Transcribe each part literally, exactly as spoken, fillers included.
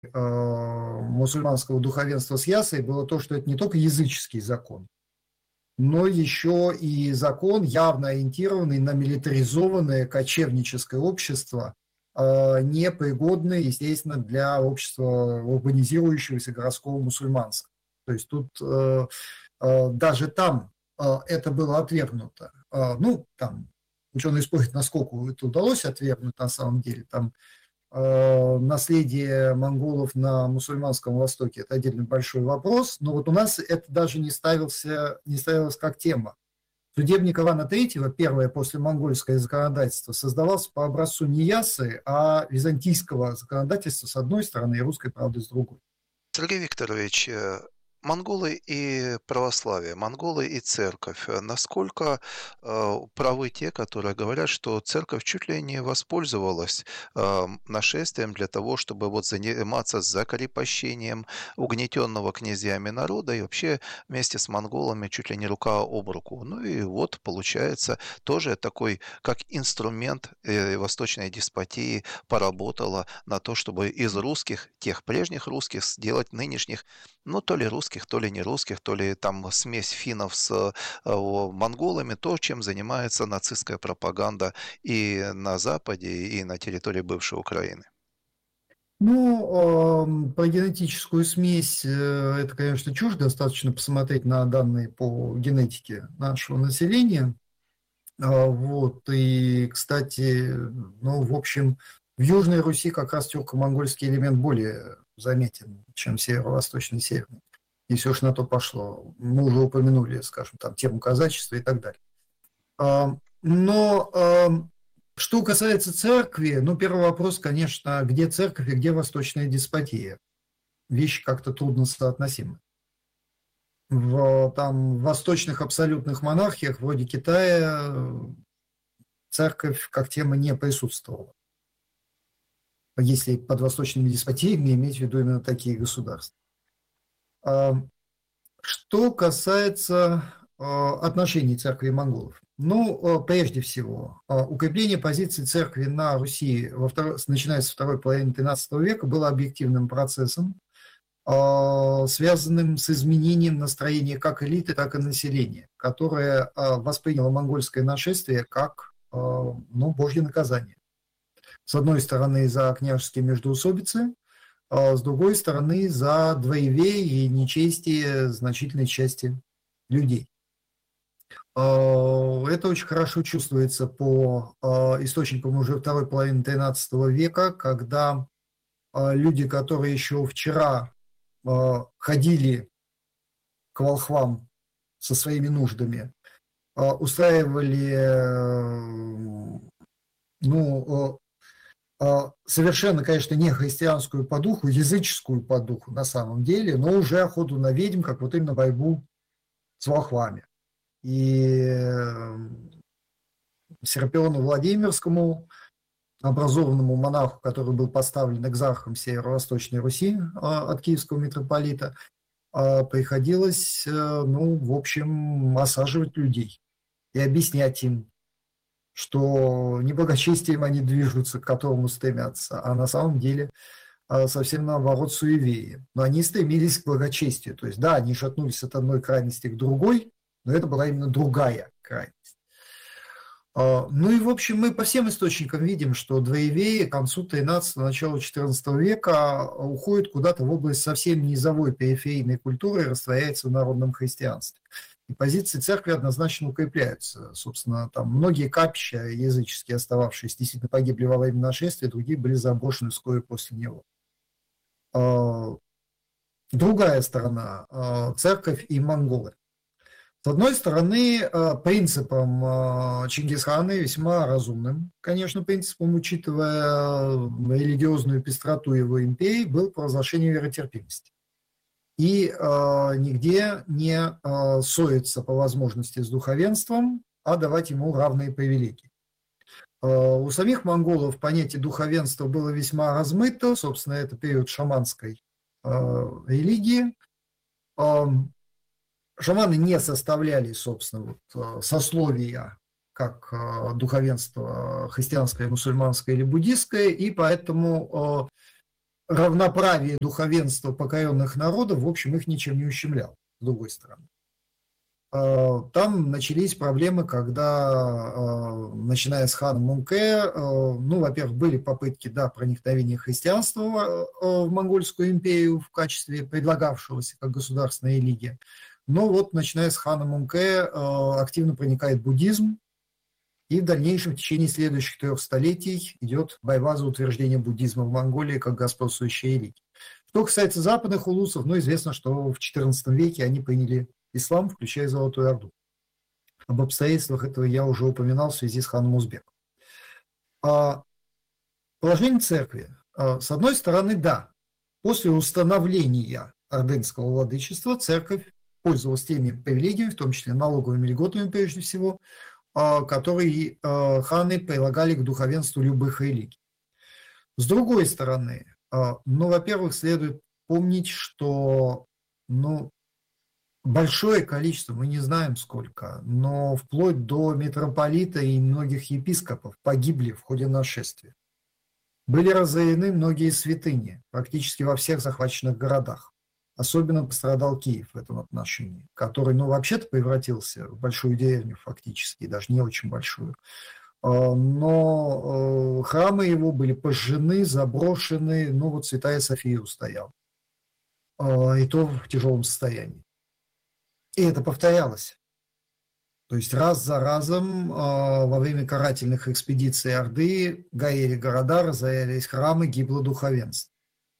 мусульманского духовенства с Ясой было то, что это не только языческий закон, но еще и закон, явно ориентированный на милитаризованное кочевническое общество, непригодное, естественно, для общества урбанизирующегося городского мусульманского. То есть тут даже там это было отвергнуто. Ну, там ученые спорят, насколько это удалось отвергнуть на самом деле. Там наследие монголов на мусульманском Востоке – это отдельно большой вопрос, но вот у нас это даже не ставился, не ставилось как тема. Судебник Ивана Третьего, первое после монгольское законодательство, создавался по образцу не Ясы, а византийского законодательства с одной стороны и русской правды с другой. Сергей Викторович, монголы и православие, монголы и церковь. Насколько э, правы те, которые говорят, что церковь чуть ли не воспользовалась э, нашествием для того, чтобы вот заниматься закрепощением угнетенного князьями народа и вообще вместе с монголами чуть ли не рука об руку. Ну и вот получается тоже такой, как инструмент э, восточной деспотии поработала на то, чтобы из русских, тех прежних русских, сделать нынешних, ну то ли русских, то ли не русских, то ли там смесь финнов с э, монголами, то, чем занимается нацистская пропаганда и на Западе, и на территории бывшей Украины. Ну, про генетическую смесь, это, конечно, чушь, достаточно посмотреть на данные по генетике нашего населения. Вот, и, кстати, ну, в общем, в Южной Руси как раз тюрко-монгольский элемент более заметен, чем северо-восточный и северный. Если уж на то пошло. Мы уже упомянули, скажем, там, тему казачества и так далее. Но что касается церкви, ну, первый вопрос, конечно, где церковь и где восточная деспотия? Вещи как-то трудно соотносимы. В там, восточных абсолютных монархиях, вроде Китая, церковь как тема не присутствовала. Если под восточными деспотиями иметь в виду именно такие государства. Что касается отношений церкви и монголов. Ну, прежде всего, укрепление позиций церкви на Руси, во второй, начиная с второй половины тринадцатого века, было объективным процессом, связанным с изменением настроения как элиты, так и населения, которое восприняло монгольское нашествие как, ну, божье наказание. С одной стороны, за княжеские междоусобицы, а с другой стороны, за двоевие и нечестие значительной части людей. Это очень хорошо чувствуется по источникам уже второй половины тринадцатого века, когда люди, которые еще вчера ходили к волхвам со своими нуждами, устраивали, ну, совершенно, конечно, не христианскую по духу, языческую по духу на самом деле, но уже охоту на ведьм, как вот именно борьбу с волхвами. И Серапиону Владимирскому, образованному монаху, который был поставлен экзархом Северо-Восточной Руси от киевского митрополита, приходилось, ну, в общем, осаживать людей и объяснять им, что не благочестием они движутся, к которому стремятся, а на самом деле совсем наоборот суеверие. Но они стремились к благочестию. То есть, да, они шатнулись от одной крайности к другой, но это была именно другая крайность. Ну и, в общем, мы по всем источникам видим, что двоевее к концу тринадцатого, началу четырнадцатого века уходит куда-то в область совсем низовой периферийной культуры и растворяется в народном христианстве. И позиции церкви однозначно укрепляются. Собственно, там многие капища языческие, остававшиеся, действительно погибли во время нашествия, другие были заброшены вскоре после него. Другая сторона – церковь и монголы. С одной стороны, принципом Чингисхана, весьма разумным, конечно, принципом, учитывая религиозную пестроту его империи, был провозглашение веротерпимости. И э, нигде не э, ссориться по возможности с духовенством, а давать ему равные привилегии. Э, у самих монголов понятие духовенства было весьма размыто, собственно, это период шаманской э, религии. Э, шаманы не составляли, собственно, вот, сословия, как э, духовенство христианское, мусульманское или буддистское, и поэтому... Э, равноправие духовенства покоренных народов, в общем, их ничем не ущемлял, с другой стороны. Там начались проблемы, когда, начиная с хана Мунке, ну, во-первых, были попытки, да, проникновения христианства в Монгольскую империю в качестве предлагавшегося как государственная религия. Но вот, начиная с хана Мунке, активно проникает буддизм, и в дальнейшем, в течение следующих трех столетий, идет борьба за утверждение буддизма в Монголии как господствующей религии. Что касается западных улусов, ну, известно, что в четырнадцатом веке они приняли ислам, включая Золотую Орду. Об обстоятельствах этого я уже упоминал в связи с ханом Узбеком. А положение церкви. С одной стороны, да, после установления ордынского владычества церковь пользовалась теми привилегиями, в том числе налоговыми льготами прежде всего, которые ханы прилагали к духовенству любых религий. С другой стороны, ну, во-первых, следует помнить, что, ну, большое количество, мы не знаем сколько, но вплоть до митрополита и многих епископов погибли в ходе нашествия. Были разорены многие святыни практически во всех захваченных городах. Особенно пострадал Киев в этом отношении, который, ну, вообще-то превратился в большую деревню фактически, даже не очень большую. Но храмы его были пожжены, заброшены, ну, вот Святая София устояла. И то в тяжелом состоянии. И это повторялось. То есть раз за разом во время карательных экспедиций Орды горели города, разорялись храмы, гибло духовенство.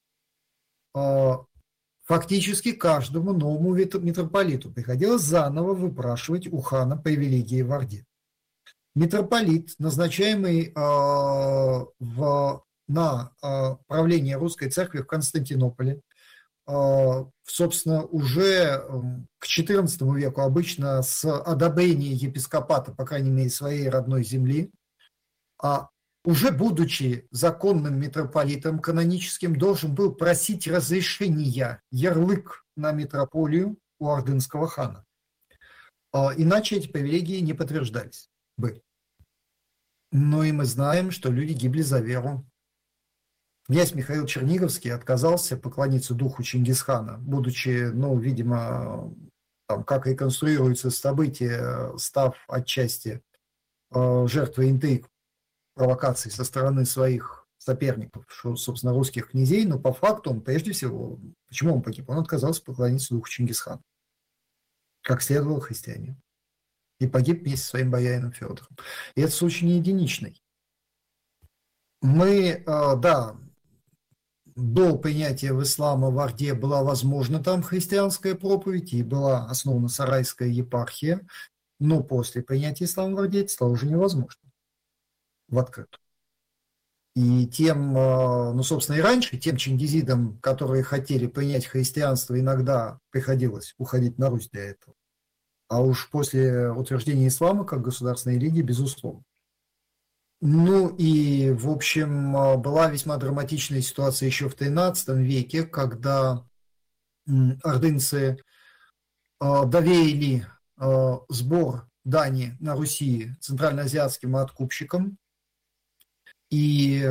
Фактически каждому новому митрополиту приходилось заново выпрашивать у хана привилегии в Орде. Митрополит, назначаемый в, на правление русской церкви в Константинополе, собственно, уже к четырнадцатому веку обычно с одобрения епископата, по крайней мере, своей родной земли, а уже будучи законным митрополитом каноническим, должен был просить разрешения, ярлык на митрополию у ордынского хана. Иначе эти привилегии не подтверждались бы. Но и мы знаем, что люди гибли за веру. Князь Михаил Черниговский отказался поклониться духу Чингисхана, будучи, ну, видимо, там, как реконструируются события, став отчасти э, жертвой интриг, провокаций со стороны своих соперников, что, собственно, русских князей, но по факту он прежде всего, почему он погиб? Он отказался поклониться духу Чингисхана, как следовало христиане, и погиб вместе со своим боярином Федором. И это случай не единичный. Мы, э, да, до принятия в ислама в Орде была возможна там христианская проповедь и была основана Сарайская епархия, но после принятия ислама в Орде это стало уже невозможно в открытую. И тем, ну, собственно, и раньше, тем чингизидам, которые хотели принять христианство, иногда приходилось уходить на Русь для этого. А уж после утверждения ислама как государственной религии, безусловно. Ну и, в общем, была весьма драматичная ситуация еще в тринадцатом веке, когда ордынцы доверили сбор дани на Руси центральноазиатским откупщикам. И,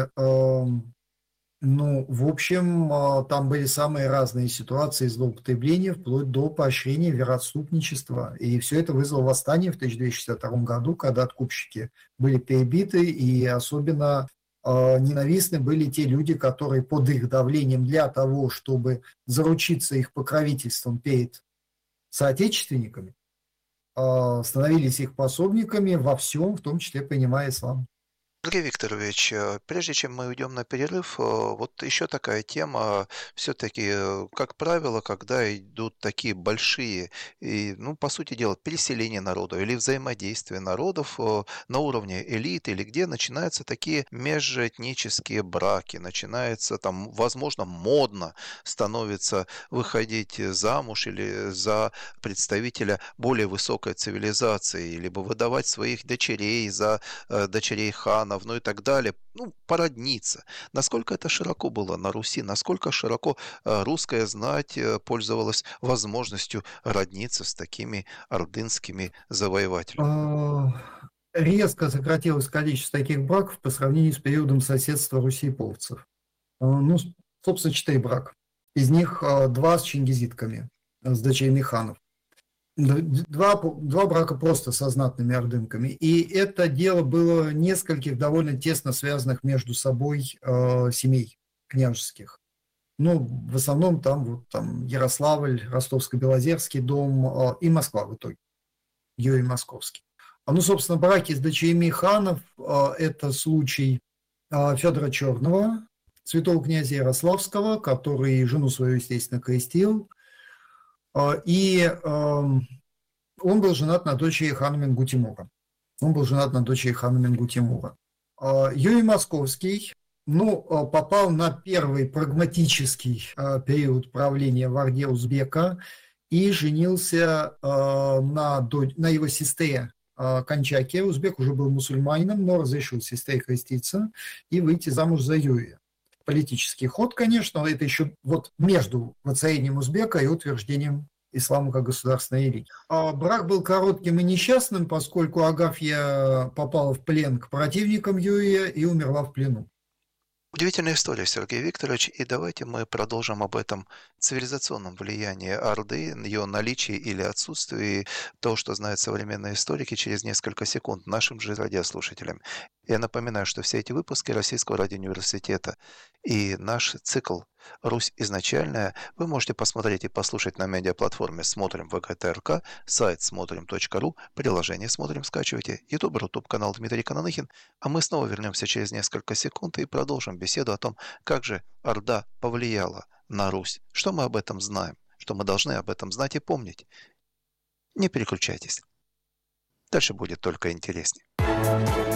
ну, в общем, там были самые разные ситуации злоупотребления, вплоть до поощрения вероотступничества. И все это вызвало восстание в тысяча двести шестьдесят втором году, когда откупщики были перебиты, и особенно ненавистны были те люди, которые под их давлением для того, чтобы заручиться их покровительством перед соотечественниками, становились их пособниками во всем, в том числе принимая ислам. Андрей Викторович, прежде чем мы уйдем на перерыв, вот еще такая тема. Все-таки, как правило, когда идут такие большие, и, ну, по сути дела, переселение народов или взаимодействие народов на уровне элиты, или где начинаются такие межэтнические браки, начинается там, возможно, модно становится выходить замуж или за представителя более высокой цивилизации, либо выдавать своих дочерей за дочерей ханов, ну и так далее, ну, породниться. Насколько это широко было на Руси, насколько широко русская знать пользовалась возможностью родниться с такими ордынскими завоевателями? Резко сократилось количество таких браков по сравнению с периодом соседства Руси и половцев. Ну, собственно, четыре брака. Из них э, два с чингизитками, э, с дочерьми ханов. Два, два брака просто со знатными ордынками. И это дело было нескольких довольно тесно связанных между собой э, семей княжеских. Ну, в основном там, вот, там Ярославль, Ростовско-Белозерский дом э, и Москва в итоге, Юрий Московский. А, ну, собственно, браки с дочерьми ханов э, – это случай э, Федора Черного, святого князя Ярославского, который жену свою, естественно, крестил. И э, он был женат на дочери хана Менгу Тимура. Он был женат на дочери хана Менгу Тимура. Э, Юрий Московский, ну, попал на первый прагматический э, период правления в Орде Узбека и женился э, на, на его сестре э, Кончаке. Узбек уже был мусульманином, но разрешил сестре креститься и выйти замуж за Юрия. Политический ход, конечно, это еще вот между воцарением Узбека и утверждением ислама как государственной религии. А брак был коротким и несчастным, поскольку Агафья попала в плен к противникам Юрия и умерла в плену. Удивительная история, Сергей Викторович, и давайте мы продолжим об этом цивилизационном влиянии Орды, ее наличии или отсутствии, то, что знают современные историки, через несколько секунд нашим же радиослушателям. Я напоминаю, что все эти выпуски Российского радиоуниверситета и наш цикл «Русь изначальная» вы можете посмотреть и послушать на медиаплатформе «Смотрим ВГТРК», сайт смотрим точка ру, приложение «Смотрим» скачивайте, YouTube, Рутуб, канал Дмитрий Кананыхин, а мы снова вернемся через несколько секунд и продолжим беседу о том, как же Орда повлияла на Русь, что мы об этом знаем, что мы должны об этом знать и помнить. Не переключайтесь. Дальше будет только интереснее.